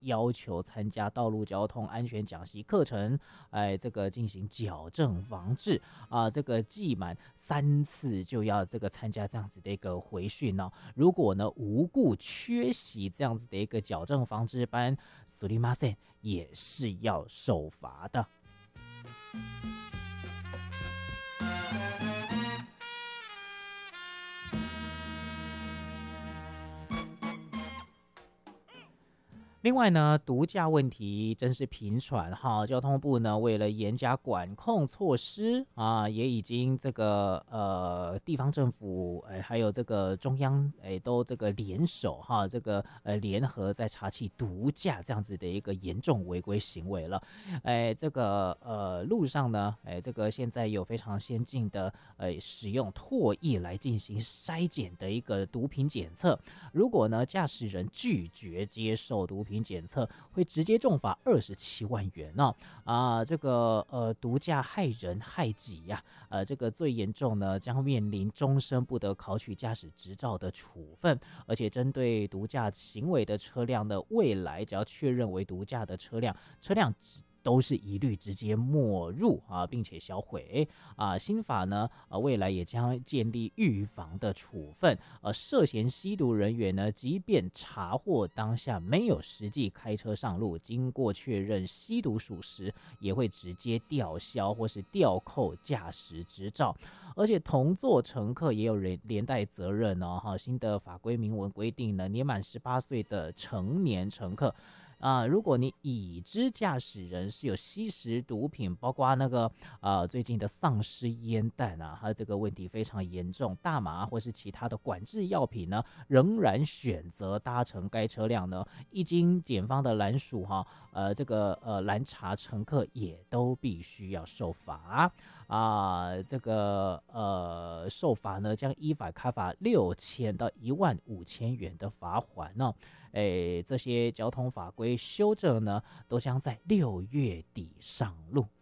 要求参加道路交通安全讲习课程，这个进行矫正防治这个记满3次就要这个参加这样子的一个回训哦。如果呢无故缺席这样子的一个矫正防治班，すみません也是要受罚的。另外呢，毒驾问题真是频传哈。交通部呢，为了严加管控措施也已经这个地方政府还有这个中央都这个联手哈，这个联合在查缉毒驾这样子的一个严重违规行为了。这个路上呢，这个现在有非常先进的使用唾液来进行筛检的一个毒品检测。如果呢驾驶人拒绝接受毒品检测，会直接重罚27万元哦。这个毒驾害人害己呀，这个最严重呢将面临终身不得考取驾驶执照的处分，而且针对毒驾行为的车辆呢，未来只要确认为毒驾的车辆都是一律直接没入并且销毁新法呢未来也将建立预防的处分，涉嫌吸毒人员呢，即便查获当下没有实际开车上路，经过确认吸毒属实，也会直接吊销或是吊扣驾驶执照，而且同座乘客也有连带责任哦。新的法规明文规定呢，年满18岁的成年乘客如果你已知驾驶人是有吸食毒品，包括那个最近的丧尸烟弹它这个问题非常严重，大麻或是其他的管制药品呢，仍然选择搭乘该车辆呢，一经检方的拦署这个拦查，乘客也都必须要受罚这个受罚呢，将依法开罚6000到15000元的罚款哦。这些交通法规修正呢，都将在6月底上路。